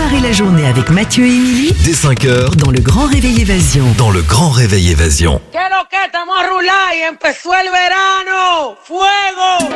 démarrer la journée avec Mathieu et Émilie Dès 5h, dans le Grand Réveil Évasion. dans le Grand Réveil Évasion. ¿Qué lo que estamos a rular y empezó el verano? ¡Fuego!